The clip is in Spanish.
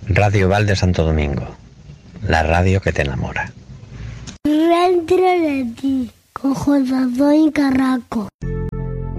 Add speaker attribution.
Speaker 1: Radio Val de Santo Domingo, la radio que te enamora.
Speaker 2: Dentro de ti, con José Antonio Carrasco.